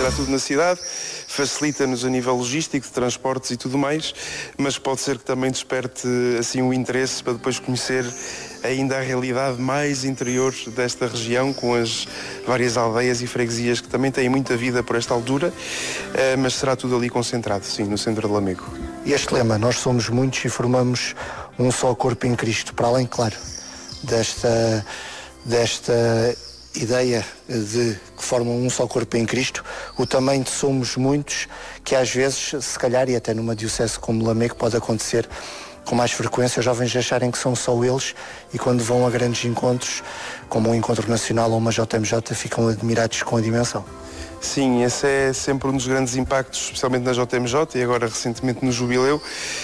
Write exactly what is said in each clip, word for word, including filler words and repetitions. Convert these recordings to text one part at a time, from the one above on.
será tudo na cidade, facilita-nos a nível logístico, de transportes e tudo mais, mas pode ser que também desperte assim o interesse para depois conhecer ainda a realidade mais interior desta região, com as várias aldeias e freguesias que também têm muita vida por esta altura, mas será tudo ali concentrado, sim, no centro de Lamego. E este lema, nós somos muitos e formamos um só corpo em Cristo, para além, claro, desta, desta ideia de que formam um só corpo em Cristo, o tamanho de somos muitos, que às vezes, se calhar, e até numa diocese como Lamego, pode acontecer com mais frequência, os jovens acharem que são só eles e quando vão a grandes encontros, como um encontro nacional ou uma J M J, ficam admirados com a dimensão. Sim, esse é sempre um dos grandes impactos, especialmente na J M J e agora recentemente no Jubileu,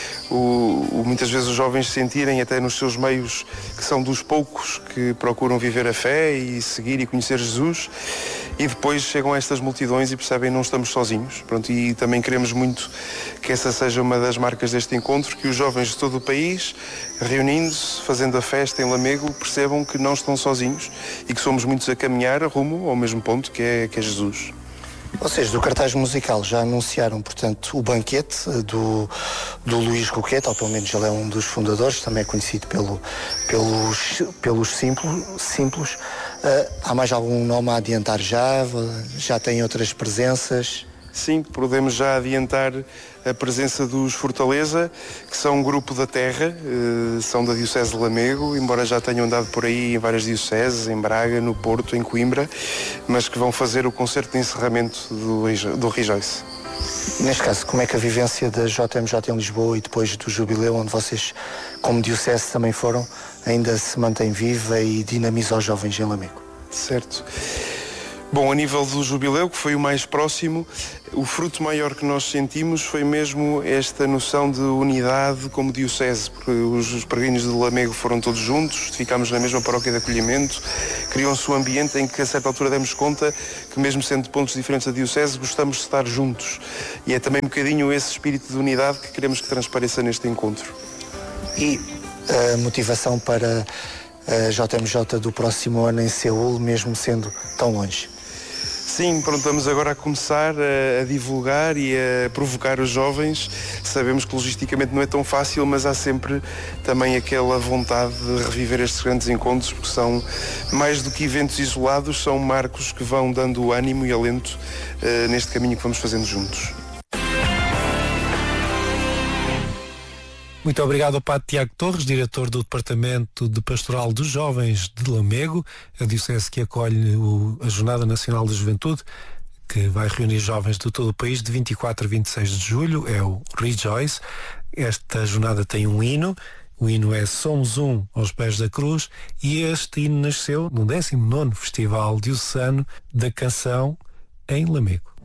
o, o, muitas vezes os jovens sentirem até nos seus meios que são dos poucos que procuram viver a fé e seguir e conhecer Jesus, e depois chegam a estas multidões e percebem que não estamos sozinhos. Pronto, e também queremos muito que essa seja uma das marcas deste encontro, que os jovens de todo o país, reunindo-se, fazendo a festa em Lamego, percebam que não estão sozinhos e que somos muitos a caminhar rumo ao mesmo ponto, que é, que é Jesus. Vocês do cartaz musical já anunciaram, portanto, o banquete do, do Luís Roquete, ou pelo menos ele é um dos fundadores, também é conhecido pelo, pelos, pelos simples. simples. Uh, há mais algum nome a adiantar já? Já tem outras presenças? Sim, podemos já adiantar a presença dos Fortaleza, que são um grupo da terra, eh, são da Diocese de Lamego, embora já tenham andado por aí em várias dioceses, em Braga, no Porto, em Coimbra, mas que vão fazer o concerto de encerramento do, do Rejoice. Neste caso, como é que a vivência da J M J em Lisboa e depois do Jubileu, onde vocês, como Diocese, também foram, ainda se mantém viva e dinamiza os jovens em Lamego? Certo. Bom, a nível do Jubileu, que foi o mais próximo, o fruto maior que nós sentimos foi mesmo esta noção de unidade como diocese, porque os, os peregrinos de Lamego foram todos juntos, ficámos na mesma paróquia de acolhimento, criou-se um ambiente em que a certa altura demos conta que mesmo sendo de pontos diferentes da diocese, gostamos de estar juntos. E é também um bocadinho esse espírito de unidade que queremos que transpareça neste encontro. E a motivação para a J M J do próximo ano em Seul, mesmo sendo tão longe? Sim, pronto, estamos agora a começar a, a divulgar e a provocar os jovens. Sabemos que logisticamente não é tão fácil, mas há sempre também aquela vontade de reviver estes grandes encontros, porque são mais do que eventos isolados, são marcos que vão dando ânimo e alento uh, neste caminho que vamos fazendo juntos. Muito obrigado ao Padre Tiago Torres, diretor do Departamento de Pastoral dos Jovens de Lamego, a diocese que acolhe o, a Jornada Nacional da Juventude, que vai reunir jovens de todo o país de vinte e quatro a vinte e seis de julho, é o Rejoice. Esta jornada tem um hino, o hino é Somos Um aos Pés da Cruz, e este hino nasceu no décimo nono Festival Diocesano da Canção em Lamego.